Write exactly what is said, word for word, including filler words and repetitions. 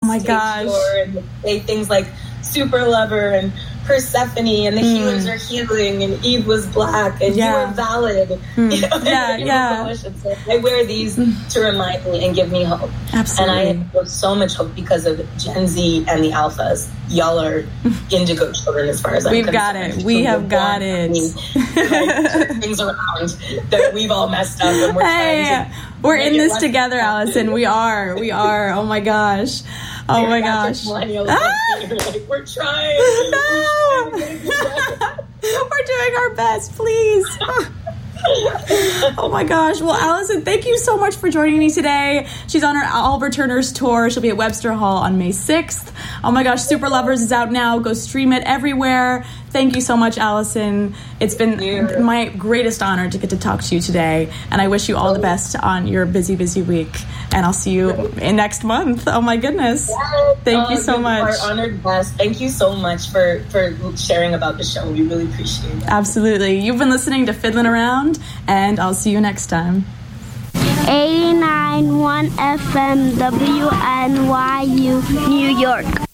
my gosh. And they things like Super Lover and Persephone and the mm. healers are healing and Eve was black and yeah. you are valid. Mm. You know, yeah, yeah. So I wear these to remind me and give me hope. Absolutely. And I have so much hope because of Gen Z and the alphas. Y'all are indigo children as far as I'm We've concerned. got it. We so have got it. Like, things around that we've all messed up and we're hey, trying to we're in this together, Allison. We are. We are. Oh my gosh. Oh my gosh. Ah! Like, we're trying. No. We're doing our best, please. Oh my gosh. Well, Allison, thank you so much for joining me today. She's on her Oliver Turner's tour. She'll be at Webster Hall on May sixth. Oh my gosh, Super Lovers is out now. Go stream it everywhere. Thank you so much, Allison. It's been my greatest honor to get to talk to you today, and I wish you all the best on your busy, busy week. And I'll see you in next month. Oh my goodness. Yes. Thank oh, you so you much. Are honored guest. Thank you so much for, for sharing about the show. We really appreciate it. Absolutely. You've been listening to Fiddlin' Around, and I'll see you next time. eighty-nine point one F M W N Y U, New York.